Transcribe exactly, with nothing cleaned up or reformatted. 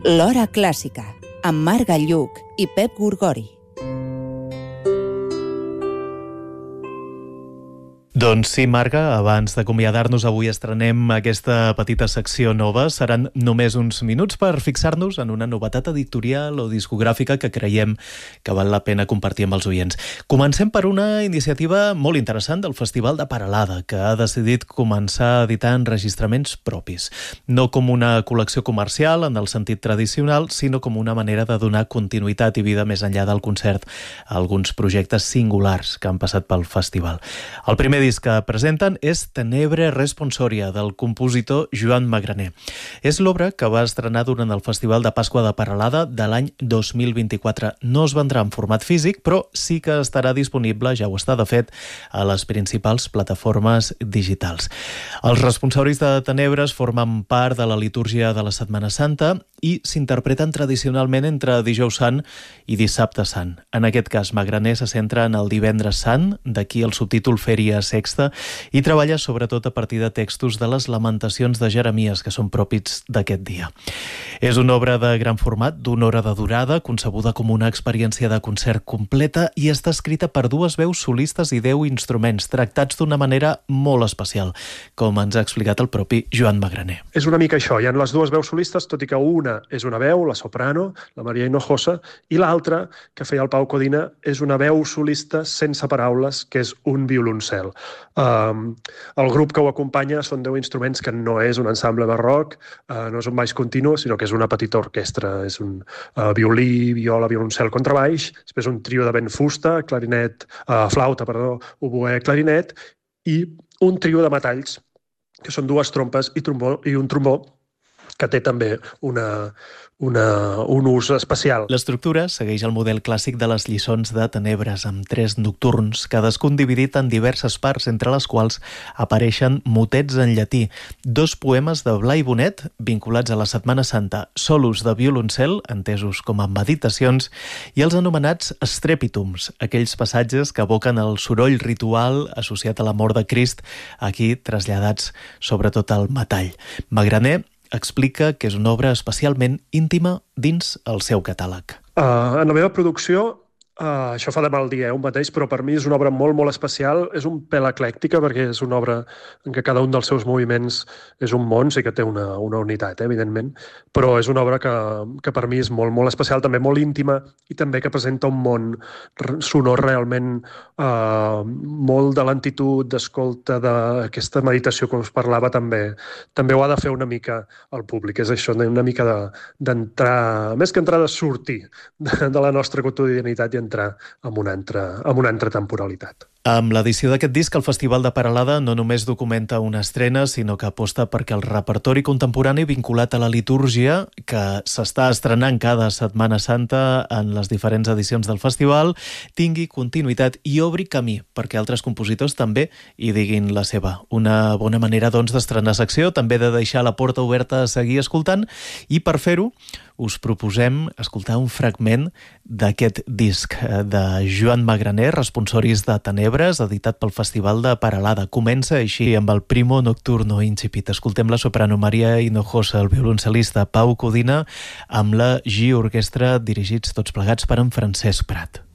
L'Hora Clàssica, amb Marc Galluc i Pep Gorgori. Doncs sí, Marga, abans d'acomiadar-nos avui estrenem aquesta petita secció nova. Seran només uns minuts per fixar-nos en una novetat editorial o discogràfica que creiem que val la pena compartir amb els oients. Comencem per una iniciativa molt interessant del Festival de Peralada, que ha decidit començar a editar enregistraments propis. No com una col·lecció comercial en el sentit tradicional, sinó com una manera de donar continuïtat i vida més enllà del concert a alguns projectes singulars que han passat pel festival. El primer disc que presenten és Tenebre Responsoria, del compositor Joan Magraner. És l'obra que va estrenar durant el Festival de Pasqua de Peralada de l'any dos mil vint-i-quatre. No es vendrà en format físic, però sí que estarà disponible, ja ho està de fet, a les principals plataformes digitals. Els responsoris de Tenebres formen part de la litúrgia de la Setmana Santa i s'interpreten tradicionalment entre Dijous Sant i Dissabte Sant. En aquest cas, Magraner se centra en el Divendres Sant, d'aquí el subtítol Fèria Sexta, i treballa sobretot a partir de textos de les Lamentacions de Jeremies, que són propis d'aquest dia. És una obra de gran format, d'una hora de durada, concebuda com una experiència de concert completa i està escrita per dues veus solistes i deu instruments, tractats d'una manera molt especial, com ens ha explicat el propi Joan Magraner. És una mica això, hi ha les dues veus solistes, tot i que una és una veu, la soprano, la Maria Hinojosa, i l'altra, que feia el Pau Codina, és una veu solista sense paraules, que és un violoncel. Um, el grup que ho acompanya són deu instruments, que no és un ensemble barroc, uh, no és un baix continu, sinó que és una petita orquestra. És un uh, violí, viola, violoncel, contrabaix, després un trio de vent fusta, clarinet, uh, flauta, perdó, oboè, clarinet, i un trio de metalls, que són dues trompes i, trombó, i un trombó, que té també una, una, un ús especial. L'estructura segueix el model clàssic de les lliçons de Tenebres, amb tres nocturns, cadascun dividit en diverses parts, entre les quals apareixen motets en llatí, dos poemes de Blai Bonet, vinculats a la Setmana Santa, solos de violoncel, entesos com a meditacions, i els anomenats strepitums, aquells passatges que evoquen el soroll ritual associat a la mort de Crist, aquí traslladats sobretot al metall. Magraner explica que és una obra especialment íntima dins el seu catàleg. Uh, en la meva producció, uh, això fa de mal dir, eh, un mateix, però per mi és una obra molt, molt especial. És un pèl eclèctica, perquè és una obra en què cada un dels seus moviments és un món, sí que té una, una unitat, eh, evidentment, però és una obra que, que per mi és molt, molt especial, també molt íntima, i també que presenta un món sonor realment uh, molt de lentitud, d'escolta, d'aquesta meditació que us parlava, també també ho ha de fer una mica el públic. És això, una mica d'entrar, de, més que entrar, de sortir de, de la nostra quotidianitat i entrar en una altra, en una altra temporalitat. Amb l'edició d'aquest disc, el Festival de Peralada no només documenta una estrena, sinó que aposta perquè el repertori contemporani vinculat a la litúrgia, que s'està estrenant cada Setmana Santa en les diferents edicions del festival, tingui continuïtat i obri camí perquè altres compositors també hi diguin la seva. Una bona manera, doncs, d'estrenar secció, també de deixar la porta oberta a seguir escoltant, i per fer-ho us proposem escoltar un fragment d'aquest disc de Joan Magraner, Responsoris de Tenebres, editat pel Festival de Peralada. Comença així amb el Primo Nocturno Incipit. Escoltem la soprano Maria Hinojosa, el violoncel·lista Pau Codina, amb la G Orquestra, dirigits tots plegats per en Francesc Prat.